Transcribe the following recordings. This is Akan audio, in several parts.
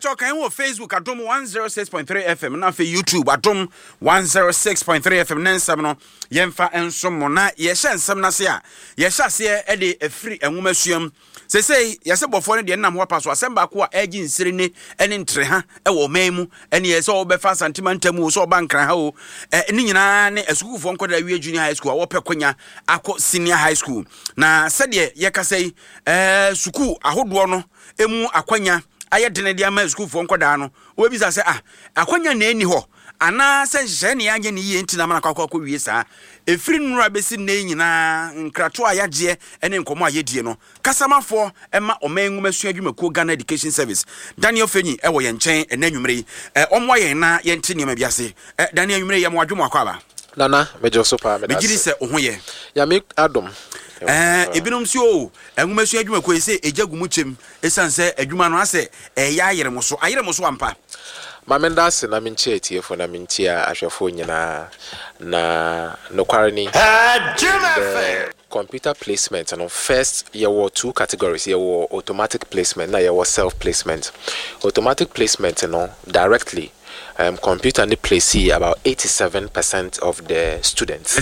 Pacho can you Facebook Adom 106.3 FM na fe YouTube Adom 106.3 FM nensam no yemfa ensom na ye hye nsam na se a ye hye ase e de afiri enwomasuam sesei ye se bofo ne de nam ho paso asemba ko a agi nsire ne ene ntre ha e wo memu ene ye se obefa santimantamu so obankran ha o ni nyina ne asukufo nkoda wie junior high school a wo pekonya akọ senior high school na sede ye kasei suku ahodo no emu akwanya aye dene dia ma school fo nkoda no obi sa se akwanya na eni ho ana se nhye ne anye ne yie ntina mana kwakwa wie saa efiri nura besi ne nyina nkrato ayaje ene nkomo ayedie no kasamafo ema omanwumasu adwumakuo Ghana Education Service Daniel Fenyi ewo ye nchen enanwumre omwa ye na ye ntine ma biase Daniel nwumre ye mo adwumo akwaba nana mejo so pa me megiri se ohoye ya me adom ebinom si o enwumasu adwumakuo ese ejagumu chem esanse adwuma no ase ya ayeremo so ampa Mamenda se na minchi etiefo na minchi ahwefo nyina na nokwareni computer placement and first there were two categories. There were automatic placement na there was self placement. Automatic placement directly computer and place about 87% of the students.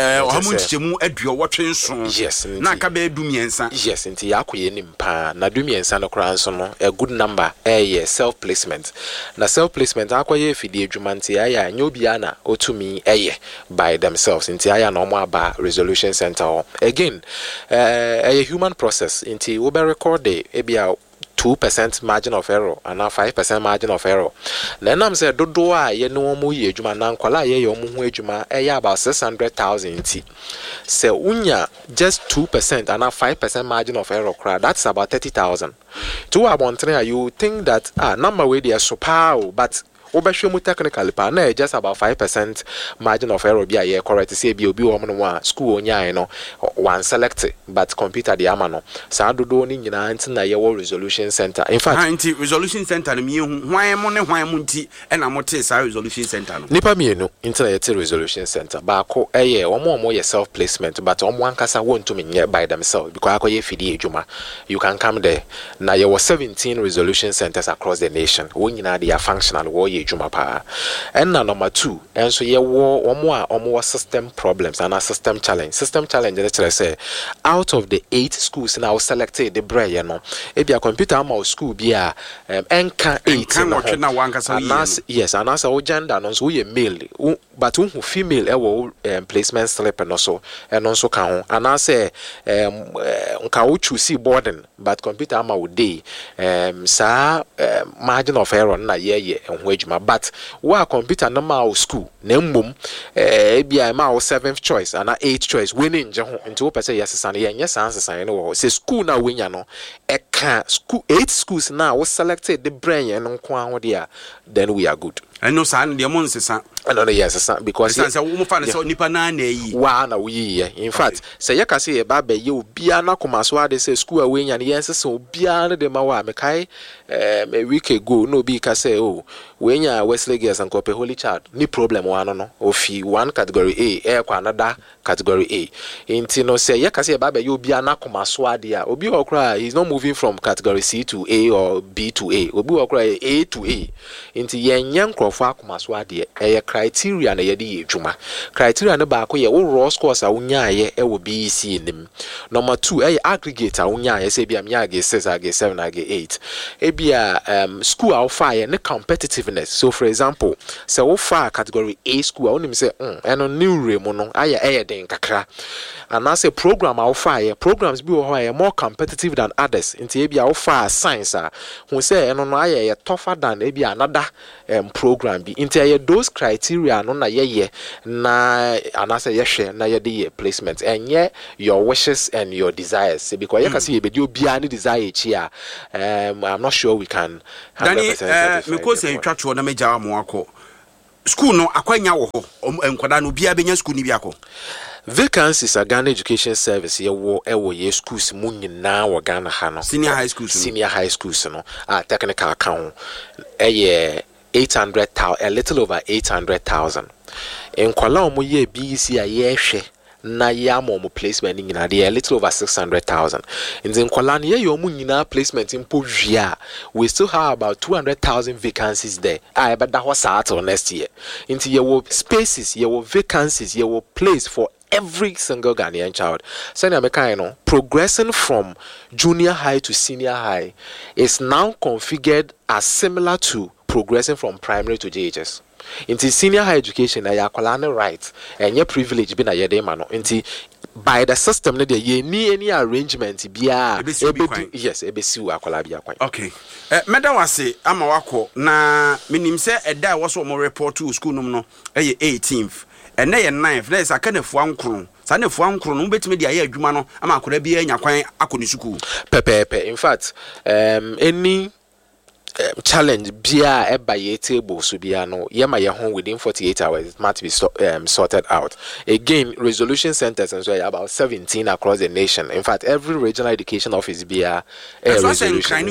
Yes. Yes, inti yakuye nimpa na dumiensa no kra nso no a good number self placement. Na self placement akwaye fidie adwumanti aya nyobia na otumi by themselves. Inti aya na omo aba resolution center. Again, a human process inti we be record ebia 2% margin of error and now 5% margin of error. Then I'm say dodo a ye no mu ye adwuma na nkwala ye yo mu hu adwuma about 600,000 nti. Say unya just 2% and now 5% margin of error that's about 30,000. To abontre you think that number we dey super but obehwemu technically pa na just about 5% margin of error be a correct say be obi wo no school onyan no one select but computer the amano sa dodo ni nyina nti na ye wo resolution center. In fact anti resolution center no mi hwan mo ne hwan mo nti e na mo te sa resolution center no nipa mienu nti na ye te resolution center ba ko omo ye self placement but omo ankasa won to me by themselves because akoye fidi adwuma you can come there na ye was 17 resolution centers across the nation wo nyina they are functional wo juma pa and number 2 and so ye wo omo system problems and a system challenge let's say out of the 8 schools now selected the brain no e bia computer ama school bia enka 8 na yes and as o gender no so ye male but who female e wo placement slip no so and also kan ho and as nka wo choose boarding but computer ama wo dey margin of error na ye enho but wa computer no ma school na mmom bia ma 7th choice and 8th choice winning je ho nti wo pese yesesa na yenye sansesan no wo say school na wenya no school 8 schools na wo selected the brain no nko aho dia then we are good. I know san de mo nsesa yes because say wo fa na say nipa na na yi wa na wo yi in fact say yeka say ba ba ye obia na komaso ade say school awenya na yensesa obia na de ma wa me kai a week ago no be ka say wenya Wesley Girls and Kope Holy Child ni problem one no ofi one category A kwa another category A inti no say yeka say ba ba ye obia na komaso ade a obi okra he's not moving from category C to A or B to A obi okra A to A inti yenye for akomaso ade criteria na yedi adwuma criteria no ba ko ye wo raw scores a unyaaye e wo BEC nim number 2 aggregate a unyaaye say bia miage 6 age 7 age 8 e bia school a fire ne competitiveness so for example say wo fa category A school a unim say eno new remo no aye den kakra and as a program a fire programs bi wo ho more competitive than others into e bia wo fa science a hu say eno no aye tougher than e bia another program bi into those criteria no na ye na anasa ye hwe na ye de placement enye your wishes and your desires because you can see be obi ani desire chi a I'm not sure we can Danny because you twatwo na meja amo akọ school no akwanya wo ho enkwada no bia benya school ni bi akọ vacancies at Ghana Education Service ye schools mu nyina wo Ghana ha no senior high schools no technical account 800,000 a little over 800,000 in kwala omo ye BEC a ye hwe na ya mo placement nyina de a little over 600,000. In the nkwala no ye yo mu nyina placement mpo hwia, we still have about 200,000 vacancies there. I bet that was till next year. Into your spaces, your vacancies, your place for every single Ghanaian child. So progressing from junior high to senior high is now configured as similar to progressing from primary to JHS. Into senior high education, na yakwala right and your privilege be na yede mano. Into by the system, there ye need any arrangement. Yes, ebesi wakwala biya kwan. Okay. Meda wase ama wako na minim se eda waso mo report to school no 18th. And na ye 9th. Na isa kane fuankron. Sa ne fuankron no betime dia ye adwuma no ama akoda bia nya kwan akoni school. Pepe. In fact, any challenge bia eba ye table so bia no yema ye home within 48 hours it must be sorted out. Again, resolution centers and so about 17 across the nation. In fact, every regional education office bia resolution.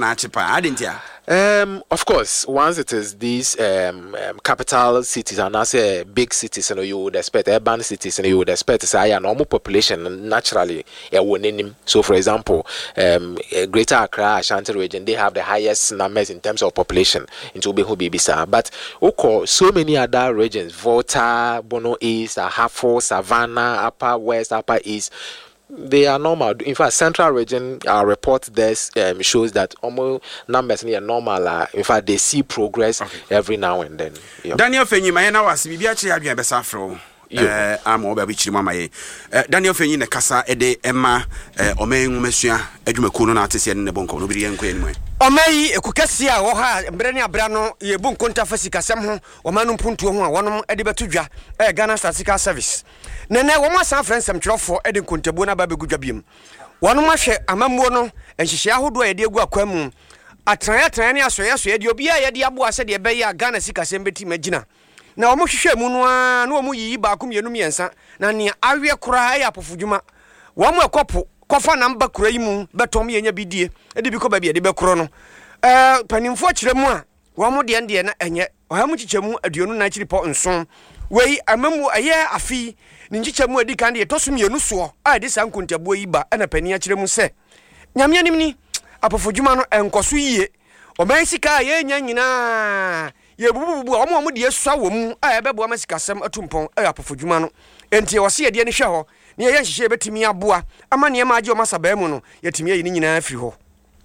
Of course, once it is these capital cities and I say big cities, you would expect urban cities, and you would expect say a normal population naturally. So, for example, Greater Accra, Ashanti region, they have the highest numbers in terms of population into Bibisa. But so many other regions, Volta, Bono East, Ahafo, Savannah, Upper West, Upper East. They are normal. In fact, Central region report there shows that almost numbers near normal. In fact, they see progress every now and then. Yeah. Daniel Fenyi, my na was bibi achi adwan besa fro. Amo ba bichiri mama ye. Daniel Fenyi ne kasa ede ema omen nwumesua adwumaku no na atese ne bonko no biri yenko enwe. Omayi ekukasi a wo ha mbre ne abra no ye bu nkonta fasikasem ho omanu mpuntuo ho a wonom ede betudwa Ghana Statistical Service. Nene wo ma San Fransem twerofo ede nkontabuo na ba begudwa biem. Wonom ahwe amamuo no enhihye ahodo a ye de egu akwamu. Atran ne asoye de obi a ye de abo ase de be ya Ghana sikasem beti magina. Na wo mo hwehwe mu no a na wo mo yiyi ba akom yenu miensa na ne awe kora ya apofudwuma. Wo mo ekopo kofa namba kura yi mu betom ye nya bidie ede bi ko ba bi ede be koro no panimfo kiremu a wo mo de na enye oha mu chichemu aduonu na chiripo nson wei amamu aye afi ni chichemu adi kan de tosum yenu so a de sankontabuo yi ba na pani a kiremu se nyame anim ni apofodwuma no enkoso yie o man sika ye nya nyina ye bububu o mo de esua wo mu a ebebo amasikasem atumpon apofodwuma no enti wo se ye de ne hwe ho ne ye nhihye betimi aboa ama ne ma age o masaba mu no yetimi yi ni nyina afiri ho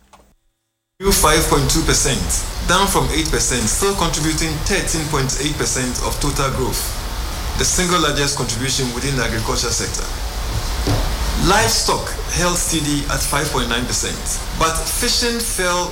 5.2%, down from 8%, still contributing 13.8% of total growth, the single largest contribution within the agriculture sector. Livestock held steady at 5.9%, but fishing fell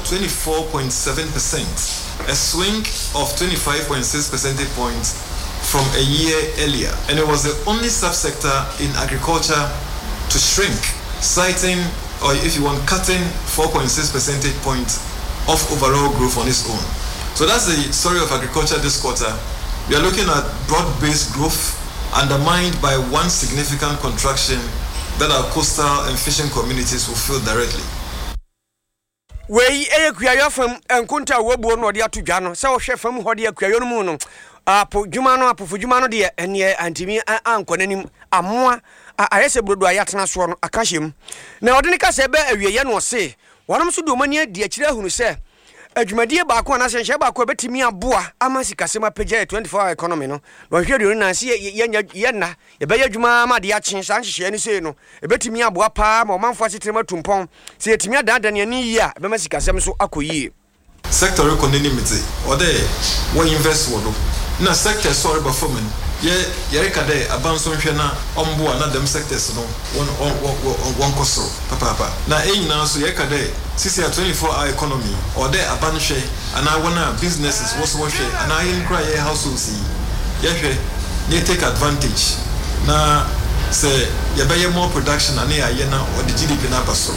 24.7%, a swing of 25.6 percentage points from a year earlier, and it was the only subsector in agriculture to shrink, citing, or if you want, cutting 4.6 percentage points of overall growth on its own. So that's the story of agriculture this quarter. We are looking at broad-based growth undermined by one significant contraction that our coastal and fishing communities will feel directly. Wei kuyayo fam enkunta wobuo no de atodwa no se wo hwe fam ho de kuyayo no mu no apodwuma no apofodwuma no de ene antimi ankonanim amoa ayese brodo ayatena so no akahyem na odene ka se be awieye no se wonom so do mani adi akire ahunu se adwumadie ba ko na se hye ba ko betimi aboa amasikasema pagya 24-hour economy no hwe de na se ye na ye be adwuma ma de akyen san hye ni se no betimi aboa pa ma omanfo asetrema tumpon se yetimi adada ne ani yi a be masikasem so akoyie sector economy or there we invest wodo na sector sorry performing ye rekade abanso hwe na ombo na dem sectors no one koso papa na enyina so ye kade sisi 24-hour economy or there abanhwe ana wona businesses was hwe ana yin cry ye households ye hwe they take advantage na say ye be more production ana ye na or the GDP na baso.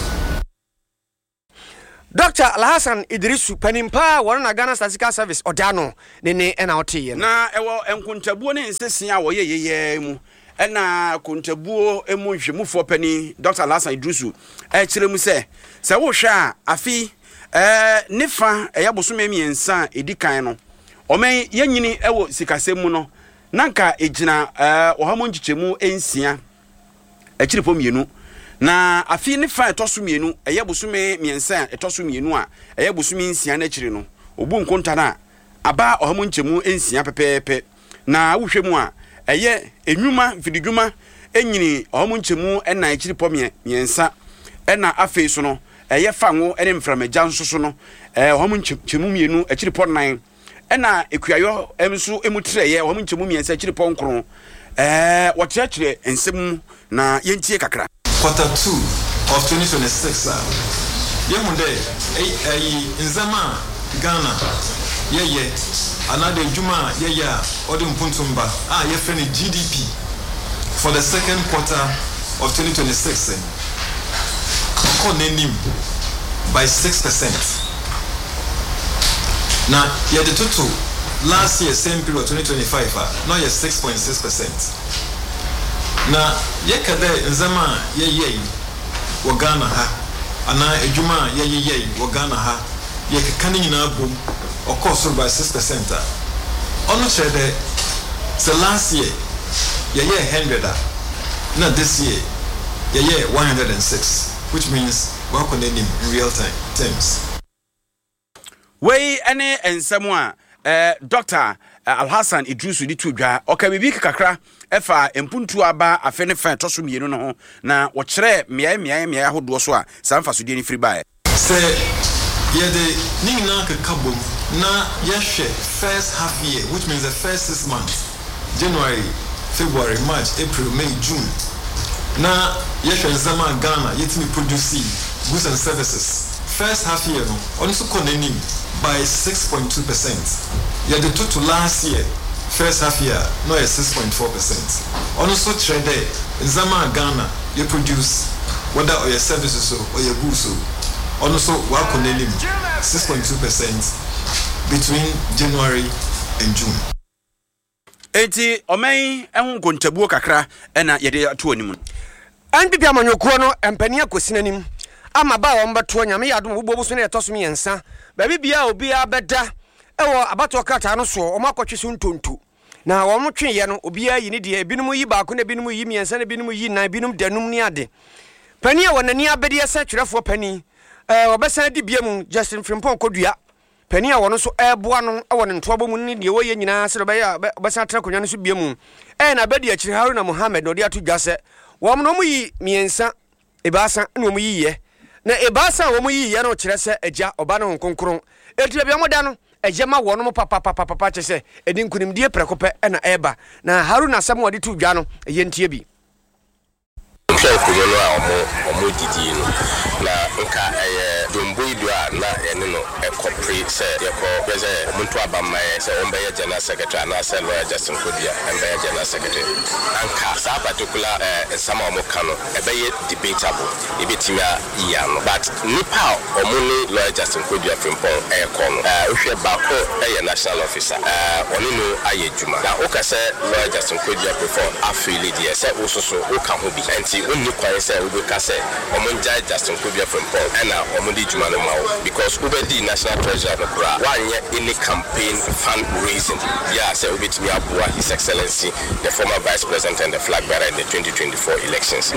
Dr. Alhassan Idrisu panimpa wana Ghana Statistical Service odano nene ena otiye na ewo enkuntabuo ne nsese a woyeyeye mu ena kuntabuo emu hwemufo pani Dr. Alhassan Idrisu kire mu se wo hwa afi nifa eyabosome miensa edikan no omen yanyini ewo sikasem mu no nanka ejina ohamo nchichemu ensia akyiripo mienu na afi ne fa etoso mienu eye bosume miensa etoso mienu a eye bosume nsia na akyiri no obu nkonta na aba ohamo nchemu ensia pepepe na wohwemu a eye enwuma vididwuma enyini ohamo nchemu ena akyiripo miensa ena afi so no eye fanwo ene mframaja nsoso no ohamo nchemu mienu akyiripo nan ena ekuayo emso emutre ye ohamo nchemu miensa akyiripo nkron wakyerɛkyerɛ nsɛm na yɛntie kakra. Quarter 2 of 2026 yɛhu dɛ nzama Ghana yɛyɛ another juma yɛyɛ ɔde mpuntumba yɛfrɛ no GDP for the second quarter of 2026 kɔ n'anim by 6%. na yɛde toto last year same period 2025 now yes 6.6%. na yekade nzama ye wo Ghana ha ana ejuma ye wo Ghana ha yekeka ni nyina bom of course by 6%. Ono chede so last year ye 100 na this year ye 106, which means we are in real time terms. Wey ene ensemu a Dr. Alhassan Idrisu di tudwa okabibi kakra efa empuntu aba afene fa toso mienu no ho na wo kire meae hodo so a samfa so die ni free buy say yede nina kakabom na yehwe first half year, which means the first 6 months, January, February, March, April, May, June. na yehwe nzama Ghana yetimi produce goods and services first half year no also konanim by 6.2%. Yeah, the total last year, first half year, no, 6.4%. Also, trade in Zama Ghana, you produce whether or your services or your goods. Also, welcome 6.2% between January and June. Eti omei ehun kontabuo kakra ena yede ato animu. Anbibia manyokuo no empania kwesinanim. Ama ba wo mbato nyame yadom wo so na etoso miensa. Ba bibia obi abeda ewo abato kata no so o makotwe so ntonto na wo motwe no obi ayi ne de ebinum yi baako na ebinum yi miensa na ebinum yi na ebinum danum ne ade pani a wonani abede esa twerefo pani obesa di biam Justin Frimpong kodua pani a wono so eboa no ewo ne ntoabo mu ne de wo ye nyina se be ya obesa tra konwa no so biam na abedi akiri Haruna Mohammed no de ato dwase wo no mu yi miensa ebasa na mu yi ye na ebasa wo mu yi ye no kire se agya oba no nkonkron etire bia moda no ejema wono papa chese edin kunimdie prekope na eba na Haruna Sam wadi tu dwa no yentie bi kunyelo a omo didi no na nka domboido a na ene no ekopre se yeko beze omuntu abamaye se ombaye general secretary na se lawyer Justin Kodua embaye general secretary anka sa particular sama omo kano ebeye debatable ebetimi iya no but nipa omo ni lawyer Justin Kodua Frimpong kono ohwe bako national officer oni no aye juma na okase lawyer Justin Kodua before afili die se ososo oka ho bi enti onni kwai se oboka se omonja Justin Kodua Frimpong na omondi juma no mawo because ubedi national treasurer no bra wanye any campaign fundraising yeah say obetimi aboa his excellency the former vice president and the flag bearer in the 2024 elections.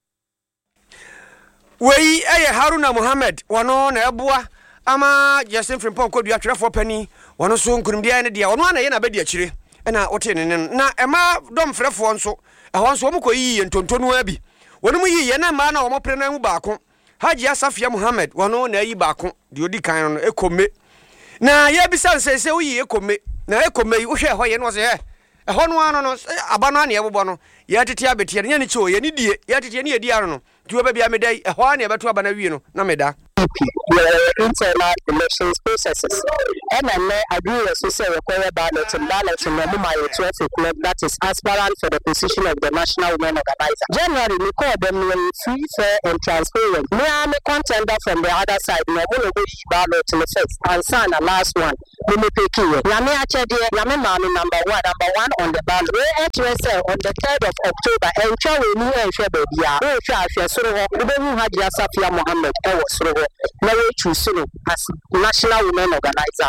Wei Haruna Mohammed wono na eboa ama Justin Frimpong Kodua twerefo pani wono so nkunimdia ne dia wono na ye na bedi akire na wote ne na ema dom frefo nso ehwo nso omukoyi ntontonu abi wono mu yi ye na ma na omopre na mu baako Haji Asafia Mohammed wono na yi baako de odi kan no ekome na ye bisa nsese uyi ekome na ekome yi uhwe ho ye no se ehwo no ano no abano ane ebobo no ye tete abete ye ne cho ye ne die ye tete ne ye die ano no tuwa ba bia medai ehwo ane ebeto abana wie no na meda internal elections processes. And I agree with social required ballot and ballot from the Mumbai 12 club that is aspirant for the position of the National Women Organizer. Generally, we call them free, fair, and transparent. Me, I'm a contender from the other side. No, we will ballot to the first and sign the last one. We may pick you. Yami Achedi, Yami Mami number one on the ballot. We enter on the 3rd of October. And Charlie, we will share the Bia. We will share Suru. We will have Yasafia Mohammed. Now we choose as National Women Organizer.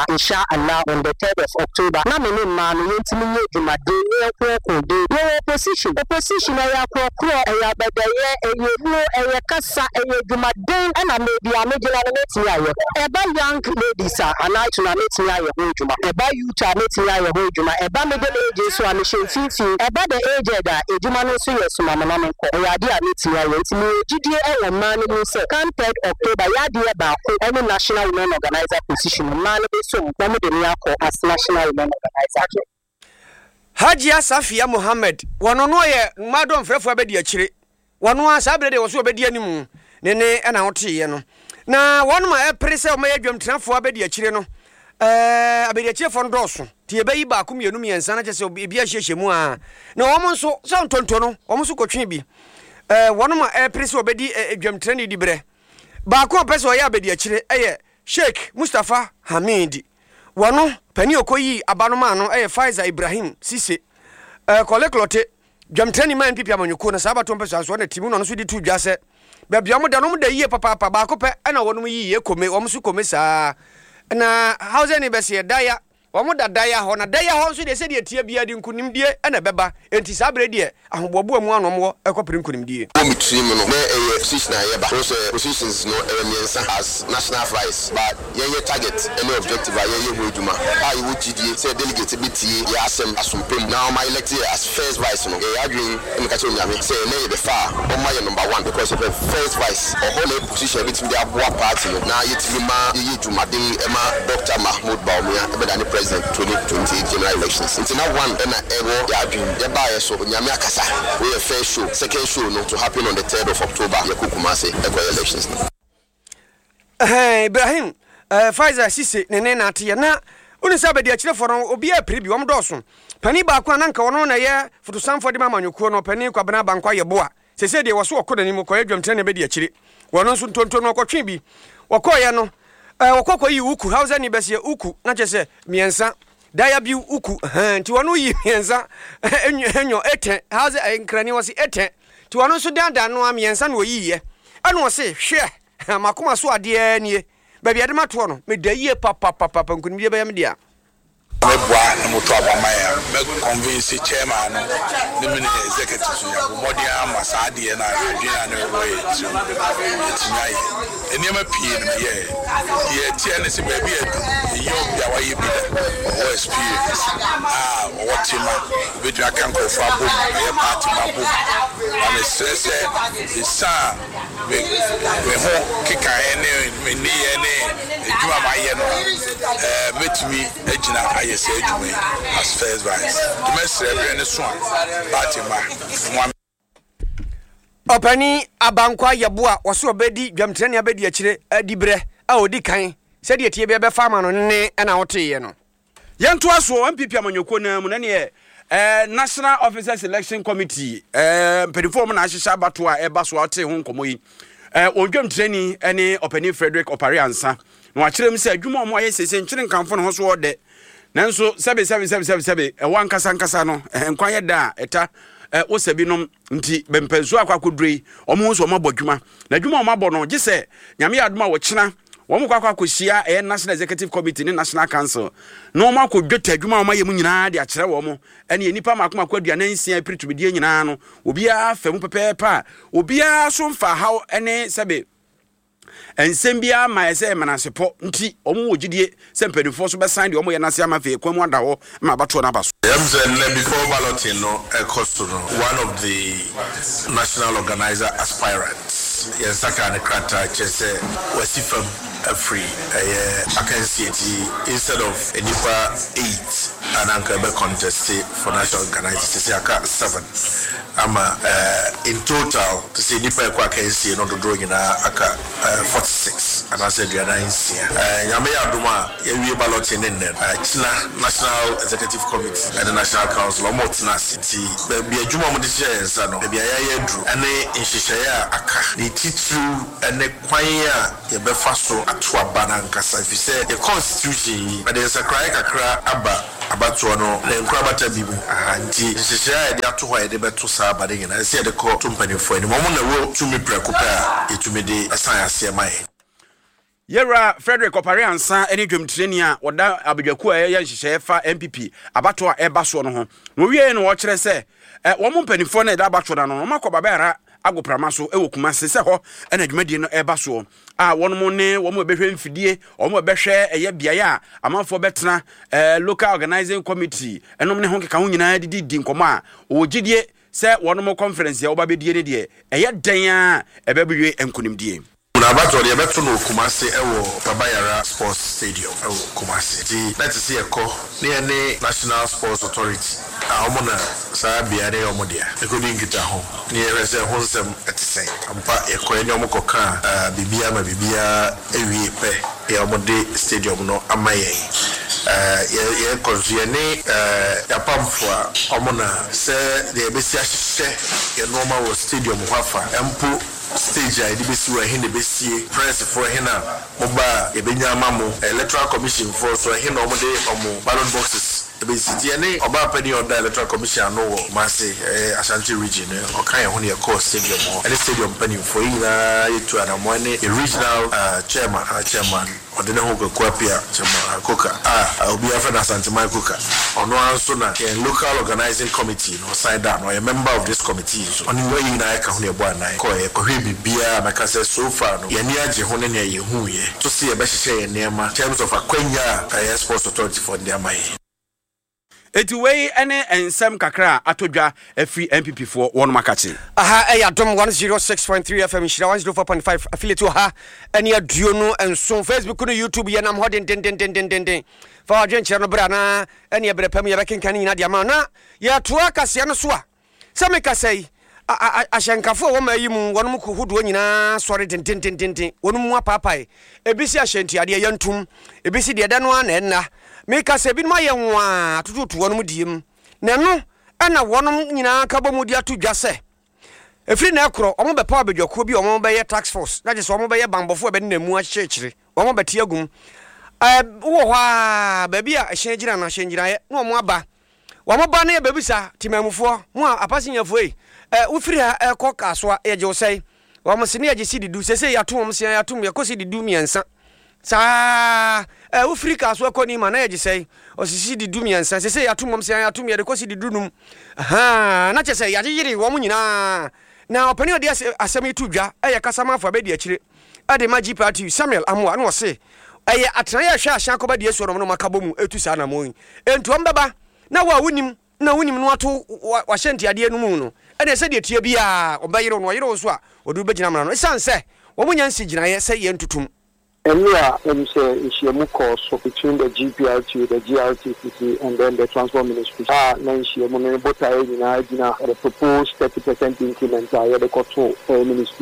inshallah on the 3rd of October na me man yentimi ye dwumade ye kwoko de ye opposition ya kwoko ya bedaye ye hu ye kasa ye dwumade ana me bia me gina na metimi aye eba young ladies ana tuna metimi aye ho dwuma eba youth metimi aye ho dwuma eba me de age so am fifi eba the age da edwuma no so yesu mama na me ko ya de metimi aye ntimi gidie e man no se come 3rd October ya de ba ko any national women organizer position man be so mo de me akọ as national women organizer Hajia Safia Mohammed wano no ye madon frefo abedi akire wano asabre de wo so obedi animu ne na wote ye no na wano ma prese o ma yadwam tenafo abedi akire no abedi akire fo ndoso tie bayi ba ko mienu miensa na chese obi ahyehye mu a na wo mo nso so ntonto no wo mo so kotwe bi wano ma prese obedi adwam treni di bre ba ko pese o ya abedi akire eye Sheikh Mustafa Hamidi wano pani okoyi abanoma no Faiza Ibrahim Sise koleklote dwamtrani man pipia manyuko na sabato mpeso aso na timu no so di tu dwase bia mo da no mo da yie papa ba ko pe na wono mo yie kome wo mo so kome saa na hauze ni bese daya wo mo da daya ho na daya ho so de se de tie bia di nkunimdie na beba enti sabre de ahobobo mu anom ekopere nkunimdie o mitrim no na position ayeba so positions no miensa as national vice but ye target any objective ye hojuma ai wo gidie say delegate bitie ya asem asumpem now my elected as first vice no ye adwin em ka che onyame say na the far o my number 1 because of the first vice or whole position bitim dia boa party no na yetimi ma ye jumaden ema Dr. Mahmoud Baumia ebeda ni president 2020 general elections it's not one na ewo ya adwin ye ba ye so onyame akasa we first show second show no to happen on the 3rd of October Kumasi elections. Ibrahim Faiza Sise nene na ate na uni sabedi akire foro obi a prebi wom doso pani ba ko ananka wono na ye fotosanfo de mamanyuko no pani kwa bana bankwa ye boa sese de woso okoda ni mo ko adwamtene na bedi akire wono nso ntonto no okotwe bi wokoye no wokoko yi uku hausa ni bese uku na chese miensa daya bi uku nti wono yi miensa enyo ete hausa enkrani wasi ete ti wono so danda no amiensa no yiye anu wose hwe makoma so ade nie ba bia de mato no me daye papa nkunimdie ba yam dia mebwa na moto abamaya me convince chairman no the mini executive so ya body am asade na adwena na we etinyai eniema pie no ye tie ne se ba bia eyo bia wa ye bi da o experience wotima video akan ko fa bom ye party ma bom and stress isa we ho kika ene me ni ene ejuma ma ye no metumi ejina yes ejuma as first vice to mesre bre ne so party ma opani abankwa yeboa woso obedi dwamtrani abedi akire adibre a odi kan se de tie bia be fa ma no ne na woteye no yento aso MPP amanyoko na mu na ne National Officers Election Committee perform na ahihya abato a eba so ate ho nkomoyi odwamtrani ene opani Frederick Opariansa no akirem se adwuma omo aye sese nkyire nkamfo no ho so ode nanso 7777 wankasa no nkwan ye da eta osabi nom nti bempenso akwakodrei omo so omo bodwuma na adwuma omo abo no gise nyame adoma wo kyena womo kwakosia National Executive Committee ni National Council no omo akodweta adwuma omo yemu nyina de akere womo ene enipa makomakwadu anansia pritumidie nyina no obia femu pepepa obia so mfa haw ene sebe ensembia ma ese manasepo nti omo wogidie sempadifo so be sign de omo ye nase amafe kwamu adawo ma bato na baso before balloting no one of the national organizer aspirants yes saka ne krata chese wasifam free instead of enipa 8 and anka be contest for national organizers aka 7 ama in total to say nipa kwa akansie no dodo nyina aka 46 and I said you are 9 nyame adoma ye balloting in national executive committee and the national council omotna city be adwuma mo de share no be aya dru ane nhihyeya aka ni titru ane kwan a ye befa so ato abana nkasa fi say the constitution but there's a cry kakra abato no le nkra bata bibu anti nhihyeya de ato ho de beto sa abade nyina say de ko company for any mo na wo tumi prekopa etumi de asan ase mai Yera Frederick Opariansa any drum training oda abedwaku ya nhyehyɛ fa MPP abato a eba so no ho no wie no wo kyerɛ sɛ wo mo mpanifo na da abato na no makoba bɛra agoprama so ewo kuma se sɛ hɔ na dwumadie no eba so a wɔn mo ne wɔn mo behwɛ mfidie wɔn mo behwɛ ɛyɛ biaye a amanfo betena local organizing committee enom ne ho keka ho nyinaa didi nkɔmɔ a wogidie sɛ wɔn mo conference ya obabedie ne de ɛyɛ dan a ɛbɛbɛwe enkunimdie Abato de beto no Kumasi ewo Babayara Sports Stadium ewo Kumasi. Di let's see eko ne National Sports Authority. Omona sa bia ne omodia. Ekodi ngita ho. Ne rese ho nsem etisen. Ampa eko enye omokoka bibia ewie pe e omode stadium no amaye. Ye konzie ne ya pamfo omona se de besi ahye ye normal stadium hwafa empo stage I did see where he be press for hina moba ebenya mamu electoral commission for so hina omode omo ballot boxes ebesi ne oba pani on the electoral commission no Mase Ashanti region o kan ho ne call stadium ho any stadium pani for ina yetu anamwane a regional chairman odene ho kwapia chairman koka obi afa na Asante Koka ono anso na local organizing committee no side down or a member of this committee so oni we ina ka ho ne bo anan ko bibia maka say so far no ye ni age ho ne ye hu ye to see e be hye ye nema terms of akwanya sports authority for the amai eti wei ene ensem kakra atodwa afri MPP for one makachi Dom 106.3 FM Shira 104.5 affiliate ha ene aduo no enso Facebook no YouTube ye nam ho den fa adwenkyere no bra na ene brepam ye bekenkan nyina dia ma na ye to akase no so a se me kasai ahyenkafo wo mayi mu wonom kohudo nyina sori den wonom apapai ebisi ahyenti ade yantum ebisi de da no na meka se bi ma ye nwa tututu wonom diem na no ana wonom nyina ka bomu dia to dwase efri na ekro omo be pa abedwako bi omo be ye tax force na je so omo be ye bambofo be na mu ahyekire omo be tie agum wo hwa ba bia ahyengira na ahyengira ye no omo aba womo ba na ye babisa timamufo mo apasinyafo ufiri ha koka so ye je osai womo se ne ye si didu sese ya to omo se ya to ye kosi didu miensa sa ufiri ka so ko ni ma na ye je sei osisi didu miensa sese ya to omo se ya to ye de kosi didu num na che sei ya yiri womo nyina na opani odi asemi tudwa eye kasama fo abedi akire ade magi party Samuel Amwa no se eye atena ye hwa ahya ko ba de esuo no makabomu etu sa na moyi entu ombeba na wa wunim no ato wahyenti ade no mu no ene se de tie bia obayiro no yiro so a odu begina mra no isanse wo munya nsi gina ye se ye ntutum Elia Ishiamu course between the GPRT, the GRTCC, and then the Transport Ministry. Ishiamu the proposed 30% increment. The Koto Ministry,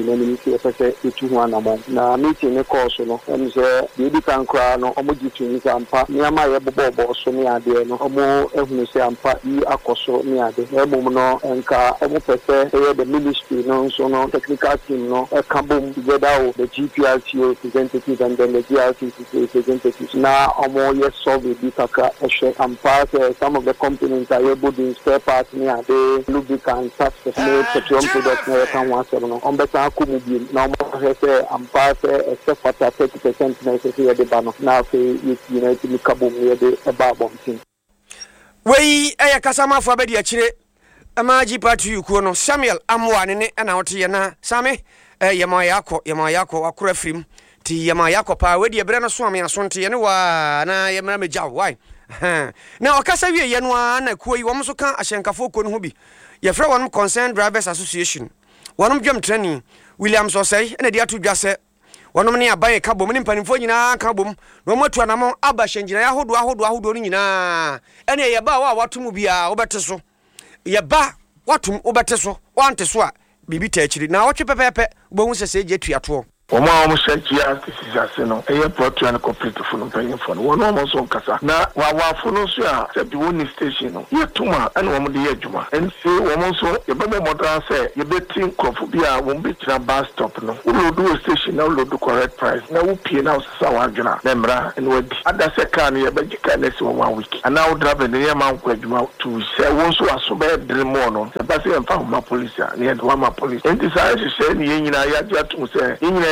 Now, meeting the course, and the Bibikan Crown, Omoji to Ampa, Niama Bobo, Sonia, Omo, Evanese Ampa, Akoso, Nia, the Emuno, and Ka, the Ministry, no, so no technical team, no, a Kabum together, the GPRT representative and then the GRTC representatives. Now, yes, solve the Bitaka, and pass some of the components are able to spare parts near the lubricant, tax, petroleum products, and 17 on better Kumubi. Now, and pass except for 30% necessary at the banner. Now, it's United Kabum near the Babon thing. Wey, Kasama for Bedi Achire, Amaji Patu Yukono, Samuel Amwane, and out here na Same, Yamayako, Akurafrim. Ti yama yako pa wedi ebre na so ame asonte ye ne wa na ye mra meja why na okasa wie ye no na kuoi wo mso ka ahyenkafo ko no ho bi ye fra wonom concerned drivers association wonom dwam training William Sosai na dia to dwase wonom ne aban ka bom ne mpanimfo nyina ka bom no matu anamo aba hyengyina ya hodo no nyina ene ye ba wa watom bia wo bete so ye ba watom wo bete so wante so a bibi ta akiri na wotwe pepepe bo hu sese je tuato Oma Shantia Sisasino, a portrait and complete full paying for one almost on Casa. Now, while Funosia said the one station, you tuma and one the Edjuma, and say, also, your Baba Motor say, you betting Kofubia won't be to a bus stop. No, we'll do a station now, load the correct price. Now, we'll pay now Sawajana, Nemra, and what other second year, but you can less 1 week. And now, driving the amount to say, once was so bad, the morning, the Bassi and found my police, and yet one my police. And decided to say, the Union, I had to say,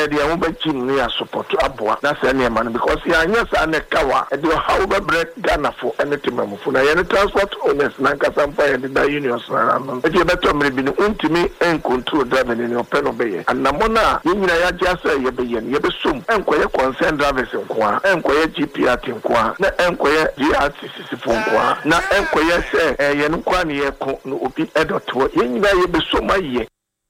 na dia mo ba chim ne ya support aboa na se ne man because ya anya sa ne kawa e do how be break Ghana for anything mamfo na ye transport owners na kasa mpa ye da unions na no e je beto mre bi no untimi en control driver ne open obeye anamona ye nyina ya ja sa ye be ye ye be sum enkoye concern drivers nkoa enkoye GPR nkoa na enkoye GRTC nkoa na enkoye se ye nkwa ne ye ko no obi edoto ye nyina ye be sum aye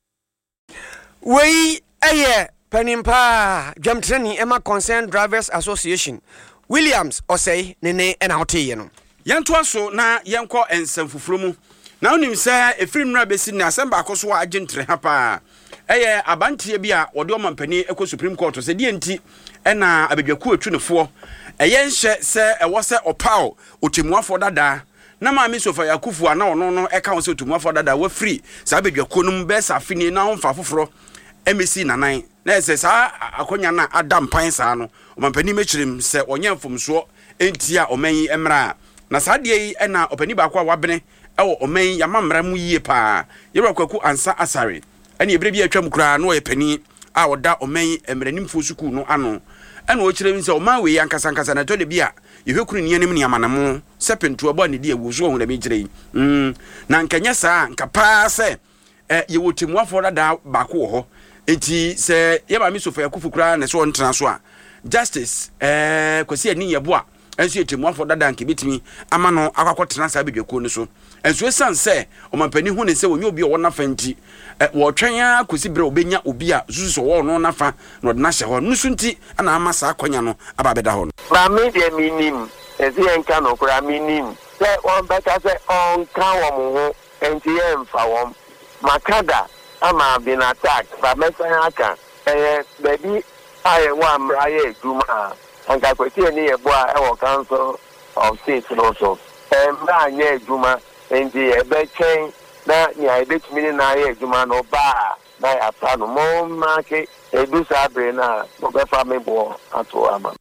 we eye penimpa jamtreni ema concern drivers association Williams osei nene ena hote no yanto aso na yenko ensem fufuro mu na onim se efiri mra besi na asemba akoso wa agentre ha pa eye abantie bi a wode omampani eko supreme court se die nti ena abedwaku atwunefo eye nhye se ewo se opao otemuafo dada na maami sofa yakufu ana ono no eka won se otemuafo dada wa free sa abedwaku num be sa fini na onfa foforo emesi nanan na ese sa akonya na adam pan sa no omampani mechirim se onye mfomso entia omanyi emra na sadie yi na opani ba kwa wabene ewo omanyi yamamra mu yie pa yero kwaku ansa asare ene ebre bi atwam kura no opani a oda omanyi emranim fo suku no ano ene o chirem se oman we yankasa nkasa na to de bia yehwekuru ne yanim ne amanamo sepentu abo ne de awuso ho na me gire na nkanya sa nkapa se yewotimu afo dada ba ko ho enti se yeba mi sofa yakufu kura na so ntena so a justice kwasi ani yeboa enso yetimu afo dada nke bitimi ama no akwakotena sa bedwako ne so enso esan se omampani hu ne se wonye obi o na fanti wo twen ya kwasi bre obenya obi a zuzu so wo no na fa no de na hye ho nusu nti ana ama sa akonya no aba beda ho ba me de minim ezi enka no kura minim se on beka se on kan wo mu ho enti emfa wo makada ama bin attack ba mesan aka baby I want Mraye Juma and Kakweti ni ebo a e council of state also Mraye Juma and the Ebechen na ni Ebetimi na ye Juma no ba na afa no mo market edu sabre na mo be fa me bo ato ama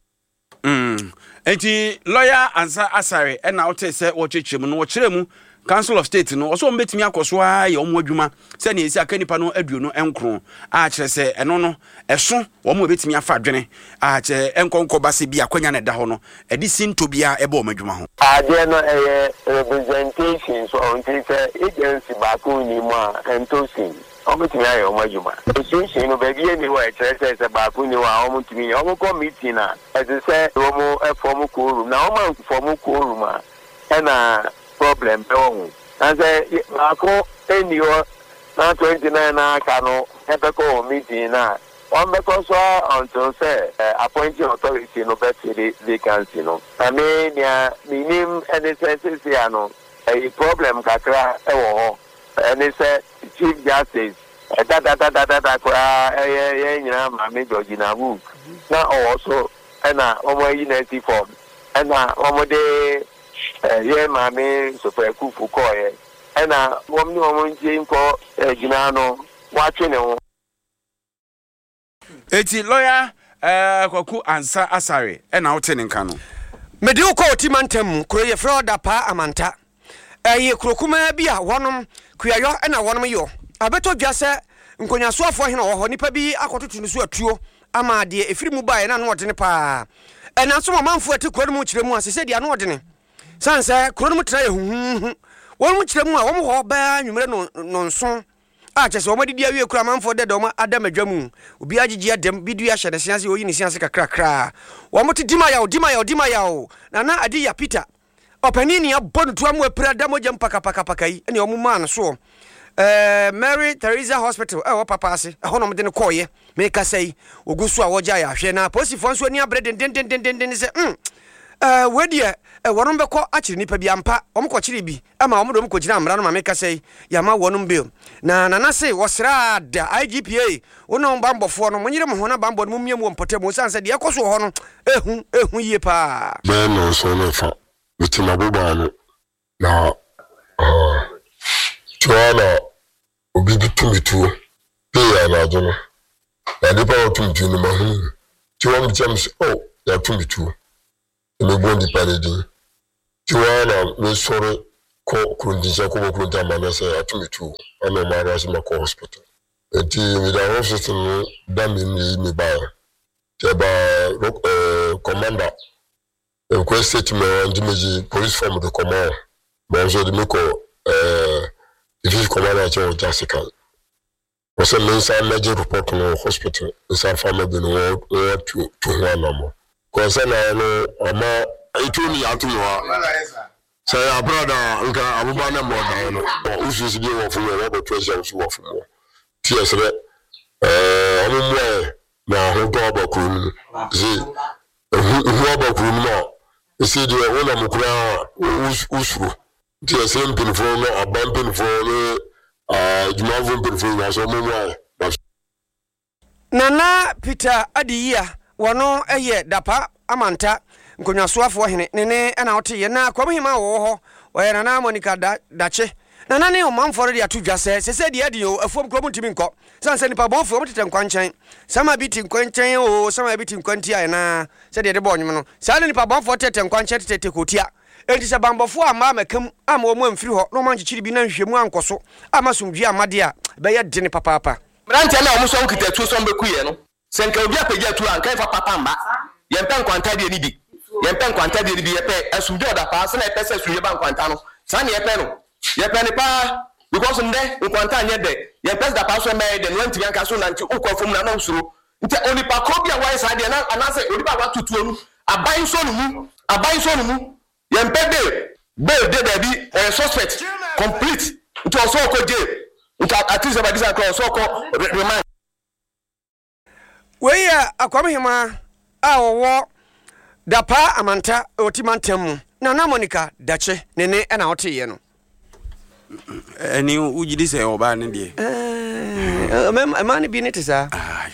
enti lawyer Ansa Asare e na wote se wo chechemu no wo chiremu Council of State no also mbetimi akoso a ye omo adwuma se ne esi aka nipa no aduonu enkro a kire se eno no eso wo mo betimi afa adwene a kire enkonko base bi akwanya na da ho no edi sinto bia ebe omo adwuma ho ade no representation so on say agency ba ko ni mo a entosin obetimi aye omo adwuma esi no ba bi eni wa kire se ba ko ni wa omo timi omo committee na e say omo form ko room na omo form ko room a na problem be and say ako enyo na 29 na aka no ebeko meeting na on because until say appointing authority no be the vacancy no I mean ya minim any sense ya no a problem kakra e wo ho and say chief justice da kwa nyina ma me George na book na also na omo unity form na omo de ye mami sofa kufu koye ena womni womunje nko gina no watwene ho eti lawyer kwaku Ansa Asare ena wotene nka no mede uko otimantem kuro ye froda pa amanta ye kurokuma bia wonom kuyayo ena wonom yo abeto dwase nkonyaso afo hena wo ho nipa bi akototo no so atuo ama de efiri mu bae na no wodene pa ena so mamanfo ati kuro mu kiremu asese de ano wodene sanse kuro mu tra ye hu won mu kiremu a wo mo ho ba nwumre no nso a chese wo madi dia wie kura manfo de dom adam adwamu obi agigi adam bidu ya hyede sianse oyi ni sianse kakra wo mo ti dima yawo na adi ya Peter opanini ya bonu to amu epra da moja mpaka yi ene wo mu man so Mary Teresa Hospital wo papa ase ho no mde ne koye me ka sei ogusu a woja ya hwe na posifo nso ani abre den se wedie wonom beko akiri nipa bi ampa omko kiri bi ama omdo omko gina amra no ma meka sei ya ma wonom bill na se wosra da IGPA wonom bambofo no monyire mo hona bambo no miem wo mpotem sanse de ekoso ho no ehu yie pa be no so no fa bitima bobano na tuana obi bitumitu ya na dono na de pa otumitu no ma hu tuwa mchams ya tumitu me bondi paredi tuana me sore ko kundija ko kunta manase atumitu ana mara sima ko hospital enti me da office no da me ba teba commander requested me on the police form the command but also the meko if commander to Jessica was a major report no hospital inside family no to one more concern no ama ituni atuwa say our brother nka abubana mo da no usually dey work for me president work for me TS ọmụmụ na ahụ ọba kwuru zi ọba kwuru ma isi dị ụlọ mkura usuru TS mpinfo no aba mpinfo no jumavụ mpinfo na so ọmụmụ Nana Peter Adiyia wano eye dapa amanta nkonyasuafo hene nene na ote ye na kwamhima wo ho oye Nana Monica dache Nana ne omanfo de atudwa se de adio afuom krom ntimi nko sanse nipa bonfo omtete nkwanchan sama biti nkwanchan o sama biti nkwanti aye na se de bo nyum no sa ne nipa bonfo tete nkwanchan tete kotia enti se bambofo ama makam ama omo amfiri ho no manchichiri bi na nhwemu ankoso ama sumdwi amade a be ye de ne papa Branche na omuso nkitatu so mbekuye no senka obi apagya tu anka fa papa mba yempa nkwanta de ni bi yempa nkwanta de ni bi yepe asumdwe oda pa se na yepe se suye ba nkwanta no sa ne yepe no yepe ni pa because nde nkwanta anye de yepe da pa so me de no ntimi anka so na nti ukofom na na usuro nti oni pa ko bia wai sa de na anase oni ba watutu onu aban so no mu yempe de bi suspect complete nti oso ko je atize badisa ko so ko remind we ya akwamhema awo dapa amanta otimantem Nana Monica dache nene na otiye no eni ujidi se oba ne de mama bi ne tisa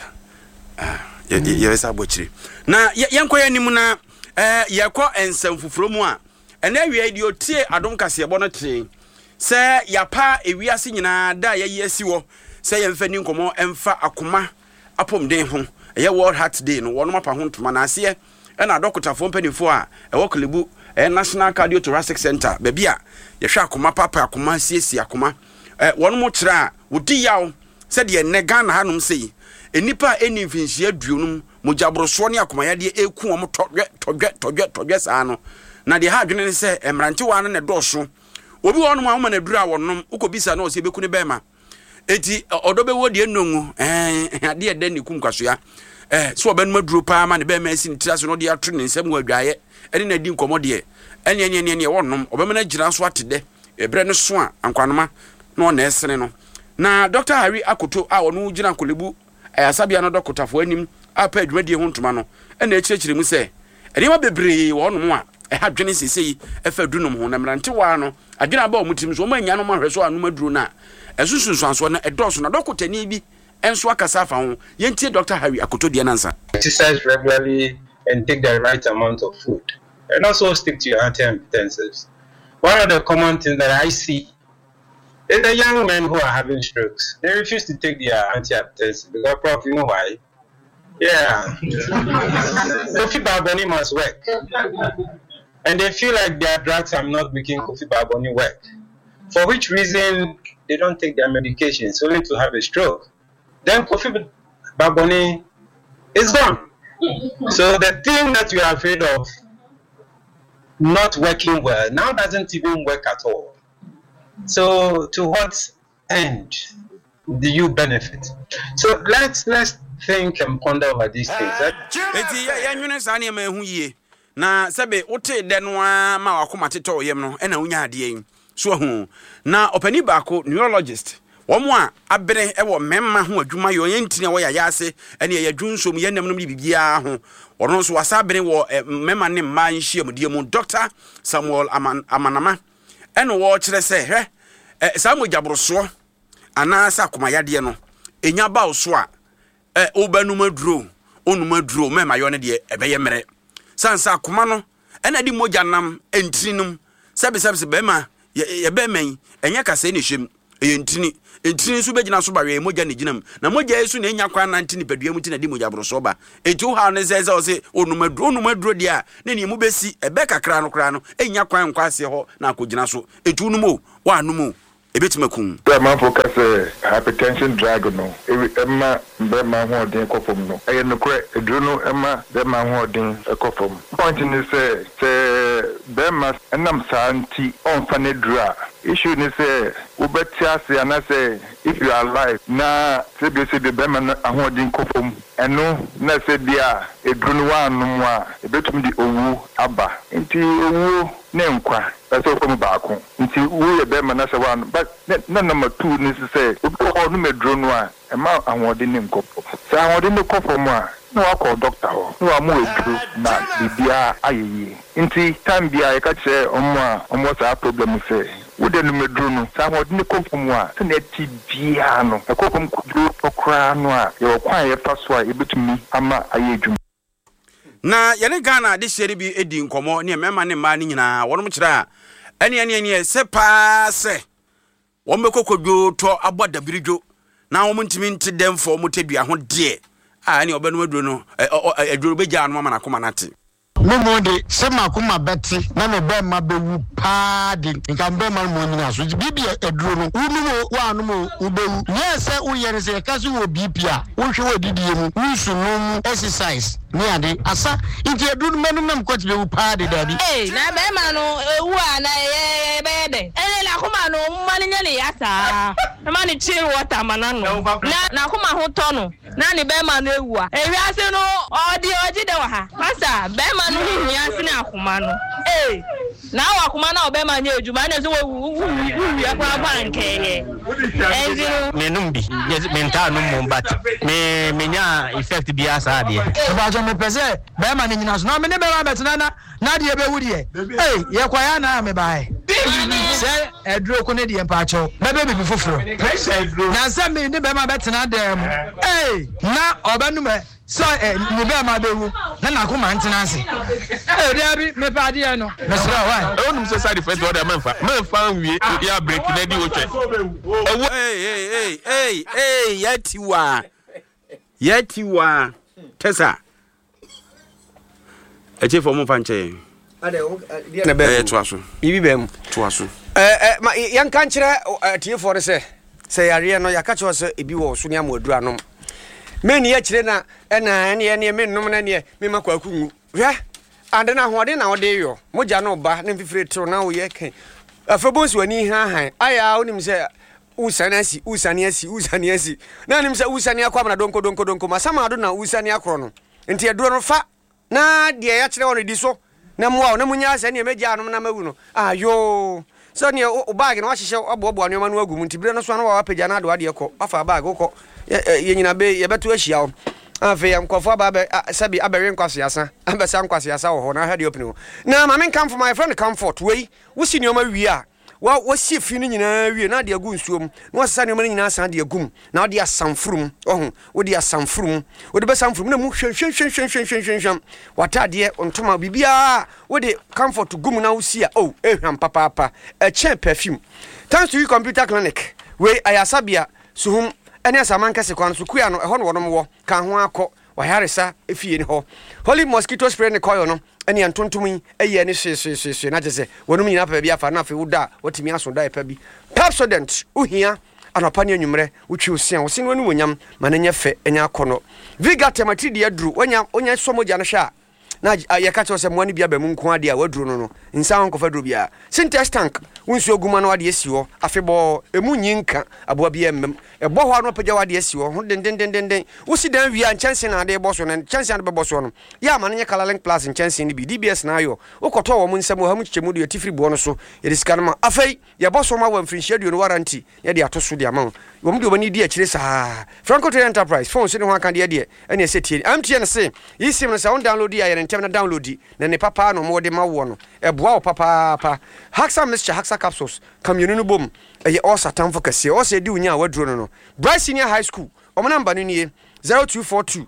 ye sa bochiri na yenkoya nimu na yakọ ensem fufuro mu a ene awie di otie adom kase ebo no tre se yapa ewiase nyina da ye asi wo se ye mfani nkomo emfa akoma apomden ho ye World Heart Day no wono mapa ho ntoma na ase na dokotafo mpanifo a ewo Kolebu National Cardiothoracic Center baby a ye hwa akoma papa akoma siesi akoma wono mo kire a wodi yawo se de ne Ghana hanom sei enipa eni mfinhie aduonum mojabroso ne akoma yade eku om todwe saa no na de ha adwene ne se emrante wa no ne doso obi wono ma na dura wonom ukobisa na o se beku ne bema eti odobewo de enongu ade ede ne kum kwaso ya so oben maduro pa ma ne bema asi ntira so no de atro ne nsam wadwaye ene na di nkomo de ene wonom obema na gira so atede ebre ne so a ankwanoma no na esene no na Dr. Harry Akoto a wono gira Kolebu ayasabia no dokotafo anim apa adwumadie ho ntoma no ene ekirikire mu se ene ma bebre wonom a ha dwene sesei efa dunum ho na mrante wa no adwene aba omutim so manya no mahweso anu maduro na esusunsuanso na edoso na dokotani bi enso akasa fa ho yentie Dr. Harry Akoto de nansa. Exercise regularly and take the right amount of food and also stick to your antihypertensives. One of the common things that I see is the young men who are having strokes. They refuse to take their antihypertensives because, Prof, you know why? Yeah. Kofi Baboni must work. And they feel like their drugs are not making Kofi Baboni work. For which reason they don't take their medications only to have a stroke. Then Kofi Baboni is gone. So the thing that you are afraid of not working well now doesn't even work at all. So to what end do you benefit? So let's think and ponder over these things. Eti ya nwene sa ne ma hu yie na sebe wote de no ma wakoma teto yem no na unya ade so hu na opani baako neurologist womo a abere ewo memma ho adwuma yo yentine wo ya yase ene ya dwunsom yenem no bibia ho wono so wasabere wo memma ne ma nhiem die mu Dr. Samuel Amanama ene wo kire se hwe Samuel Jabroso ana sa akoma yade no enya ba oso a obanumaduro onumaduro memma yo ne de ebeye mere sansa akoma no ena di moja nam entrinum sebe bema ye bemen enye kase ne hwem entini so begina so bawe moja ne ginam na moja yesu na enya kwa na ntini padua mu ti na di moja broso ba etu ha ne zeze o se onumaduro dia ne ne mu besi ebe kakra no kra no enya kwa nkwase ho na akogina so etu numo wa numo ebetimakum the man focus hypertension drug no emma be man ho den kofom no e no kre eduru no emma be man ho den kofom point ni say be man enam santi on fane dura issue ni say ubeti ase ana say if you are alive na say be man ho den kofom eno na say bia eduru no wa anum a ebetum di owu aba nti owu ne nkwa so from baako nti wo ye be man na say one but na number 2 ni say o no medro no a e ma ahode ne nkofo say ahode ne kofo mu a no akọ doctor ho no amu edru na bibia ayeyi nti time bia e ka che omo sa problem say wo de no medru no say ahode ne kofo mu a se na ti bia no e kofo mkudru okra no a ye kwan ye fa so a ebetumi ama ayedwum na yene Ghana de hyere bi edi nkomo ne mema ne ma ne nyina wonom kira ene se pa se won be kokodwo to aboda biridwo na won ntimi nte dem fo mo tedua ho de ne obanu aduro no aduro be gya no ma na koma nate Momo de se makuma beti na me be ma bewu pa de nka be ma mo nyina so bibi eduro no unu wa anu mo ubewu ye se uyere se ka so wo bibi a wo hwe wo didie mu nsu no exercise ni ade asa nti eduro menu mem kwati bewu pa de dabi na be ma no ewu a na ye be de ele la kuma no mma nya ne yasa ma ni chill water manano na kuma ho to no na ni be ma no ewu a ewi ase no odi de wa ha masa be ma no hihia sine akoma no na akoma na obe ma nya ejuma na so wu ya kwa banke menum bi mental no mombat me nya effect bi asa de ba jo me pese be ma nyina so na me ne be ma betena na de be wudi ye kwa ya na me bae se edro ko ne de mpa acho be bi foforo na se me ne be ma betena dem na obanu me so ni be ma bewu na akoma ntena ase Debbie, me party no. Mr. Why? I want to say the first order man we ya break na di oche. Hey, yetiwa. Tessa. Eche for mo panche. Na be twaso. Bibi bem. Twaso. Ma yan kan kire tie for say yare no yaka cho say ebi wo so ne amadu anom. Me ni ya kire na ene me nom na ne me makwaku ngu. Hwe ande na hode na ode yo moja no ba ne fifire tro na wo ye kan afebonsi wani han aya onim se usani asi na nim se usani akwa na donko masama ado na usani akro no enti eduro no fa na de ya kire won di so na mo na munya ase ne meja anom na mawu no ayo so ne o bag na wa hihye obobo anoma no agum enti bire no so na wa pagya na ado ade ko afa bag ko ye nyina be ye beto ahia o afi am kwafo ba sabi abewe nkwase asa ambesa nkwase asa wo na hade open na ma men come for my friend comfort we wusi nioma wi a wo si fi ni nyina wi na de agu nsuom na wasa nioma nyina asa de agum na de asamfurum ohun wo de asamfurum wo de besamfurum na mu hwen wata de ontoma bibia wo de comfort gum na wusi a ehwam papa a chain perfume thanks to you computer clinic we ayasabia suhum ene asamanka se kwan so kuya no eho no wonom wo ka ho akọ wayaresa efie ni ho holy mosquito spray ne koyo no ene antontom eye ne hwe na jese wonum nyina pa bia fa na fe wuda wotimi aso da epa bi Pepsodent uhia anopa ne anwumre wutwi osia wo sin wonu wonyam ma ne nya fe enya akono viga temati de aduru onya somoja no hwa na yeka cho se mwani bia ba mu nko ade a waduru no nsa nkofa duru bia syntax tank wonsu oguma no ade esi ho afebo emu nyinka aboa bia mmem ebo ho ano pagya wade esi ho den wosi dan wi a chance na ade boso na chance na be boso no ya ma ne Colorlink Plus chance ni bi DBS na ayo ukoto wo mu nsam ha mu kyemu de tifiri bo no so ye diska no ma afei ye boso ma wa mfiri schedule no warranty ye de atoso de ama wo mu de obani di akire sa Franco Trade Enterprise phone se ne ho aka de ene esetie MTN se yi sim no sa on download ya ntem na download na ne papa no mo de ma wo no eboa o papa Haxa Mixture Haxa capsules kamyunu no bom eye all satan for kase all say di unya waduro no Bright Senior High School omo number no nie 0242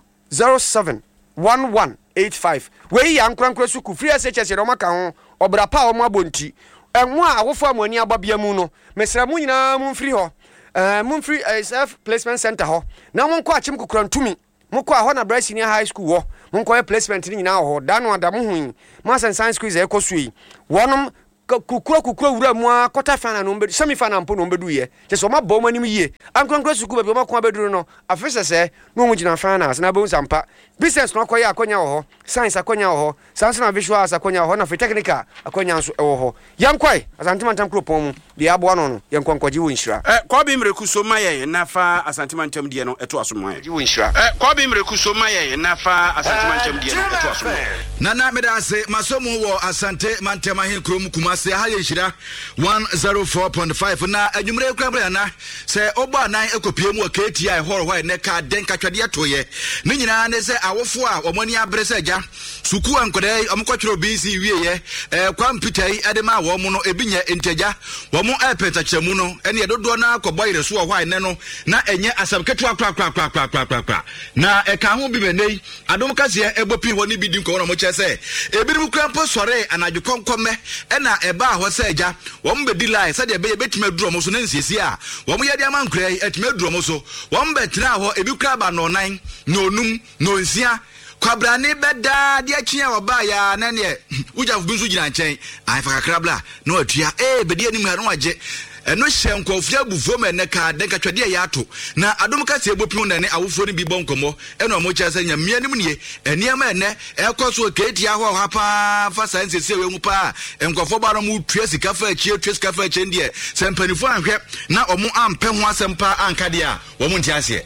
071185 we ya nkwankwa suku free SHS ro maka ho obra pa omo abonti enwo a awofo amani ababia mu no mesra mu nyina mu free ho mu free self placement center ho na mo nko achim kokura ntumi mukọ aho na Bright Senior High School wo mukọ placement ni nyina ho da no adamu hu ma science quiz e kosu yi wonom kukura wura mu a quarter final no mbedu semi final mpo no mbedu ye je so ma bo manim yie ankronkro suku ba bi ma ko abeduru no afese se no mu gina finals na bo sampa business no akoya akonya ho science akonya ho science na visuals akonya ho na fe technical akonya nso ho yankwai asantemantam kropon mu de abo no no yankwankwaji wo nhira kwa bi mreku so maye na fa asantemantam de no eto aso maye wo nhira kwa bi mreku so maye na fa asantemantam de no eto aso nana medase masomo wo asante mantema hin krom kumase ha ye nhira 104.5 na adwumre kwabra na se obo anan ekopie mu KTI horo hɔ ne ka den katwade atoye ne nyina ne se awofo a omoni abrese agya suku ankode omkɔtwero BC wieye computer yi ade ma wo mu no ebinye entegya wo mu epeta kyemu no ene yedodo na akɔbɔ yire so hɔ ne no na enye asabketu akra na eka ho bi benei adom kase ebopi woni bi din ko no mo kyese ebinim krampo sɔre anadwo konkɔmɛ ena eba hɔ sɛ agya wo mu bedi line sɛ de be betime duro mo so na nsiesi a wo mu yede amankra yi etime duro mo so wo mu betra hɔ ebi kra ba no nan no num no nsia kwabrane beda de akye oba ya na ne ujafo bi so gina nkyɛn ai fa kakra bla na watua bedi anim ha no agye eno hye nkofia bufo me ne ka den katwade ya ato na adom ka se ebopim na ne awofo ne bi bonkomo eno mo kya sɛ nyamia nim ne eniema ene ekoso ketia ho ha pa fa science se we mu pa nkofo ba no mu tua sika fa akyi tua sika fa akyi ndie sɛ mpanifo anhwɛ na omo ampe ho asɛmpa anka de a wo mu ntiase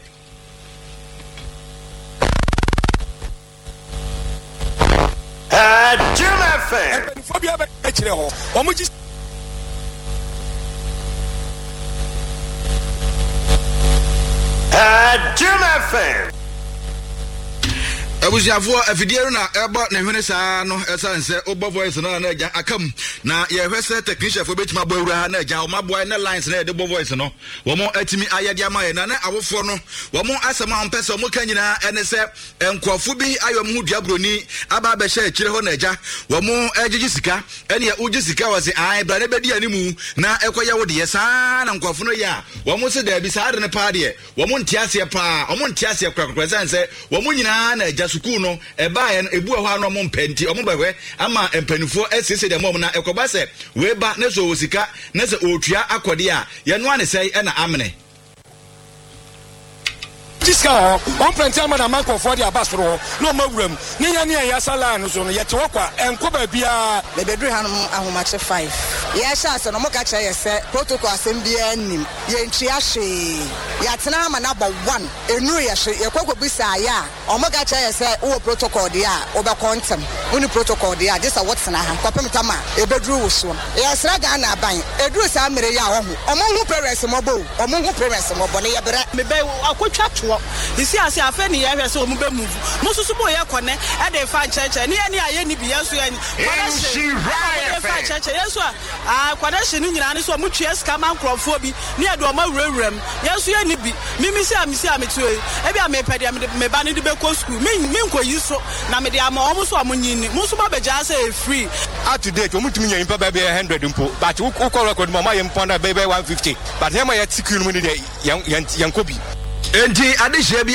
Jim FM phobia be kire ho omo ji Jim FM abuziafo afidie na ebo na hwene saa no esanse obo voice no na agya akam na ye hwese technician fo betima bawura ha na agya o maboy na lines na de bo voice no wo mo atimi ayade amaye na awofo no wo mo asema ompese o mo kanyina ene se enkofo bi ayom hu duabroni aba be hye kire ho na agya wo mo agigi sika ene ya ugi sika wase ai bra ne bedi animu na ekoye wo de saa na nkofo no ya wo mo se da bi saa de ne pa de wo mo ntiase pa o mo ntiase kwakwa sanse wo mo nyina na agya suku no eba ye ebu ho ano mo mpenti omo behwe ama empanifo esese de mom na ekoba se we ba ne so osika ne se otua akode a ye no ane sei na amene Jiska on plenty man na for the abasro no mawuram ne ya ne ya sala no so no ye te wokwa enko ba bia le bedru hanum ahomache 5 ye sha se no mo ka che ye se protocol asem bia nim ye ntria hwe ya tena ma na bo 1 enu ye hwe ye kwakwa bisa ya o mo ka che ye se wo protocol dia wo be kontem uni protocol dia just what na ha kopem tama e bedru wo so ye sra ga na ban edru sa mere ya ho o mo hu parents mo bo o mo hu parents mo bo ne ye bere me be akotwa to isi ase afa ni ya hwe se o mu be move mo susu bo ye kone e de fa cheche ni ani aye ni bi yesu ani fa cheche yesu a kwada hye ni nyina ne so mo twa ska man krofo bi ni e do ma wurawuram yesu ye ni bi mimi se amisi amituo e bi amepede me ba ni de be ko school me nko yi so na me de ama o mo so amonyini mo so ba beja say free up to date o mu timi yin pa ba be 100 mpo but wo call record mo ma yin ponda be 150 but hema ye tikunu mu ni de yan ko bi enti adehye bi